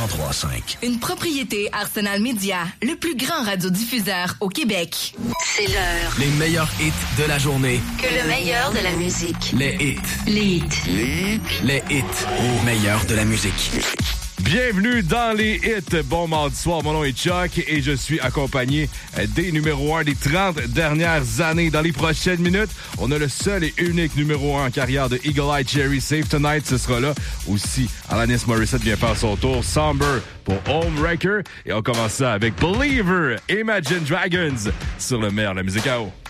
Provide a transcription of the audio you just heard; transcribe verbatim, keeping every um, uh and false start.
cent trois cinq. Une propriété Arsenal Media, le plus grand radiodiffuseur au Québec. C'est l'heure. Les meilleurs hits de la journée. Que le meilleur de la musique. Les hits. Les hits. Les hits. Les hits au meilleur de la musique. Bienvenue dans les hits. Bon mardi soir, mon nom est Chuck et je suis accompagné des numéros un des trente dernières années. Dans les prochaines minutes, on a le seul et unique numéro un en carrière de Eagle Eye Cherry. Save Tonight, ce sera là. Aussi, Alanis Morissette vient faire son tour. Somber pour Homewrecker. Et on commence ça avec Believer, Imagine Dragons sur le meilleur de la musique à eau.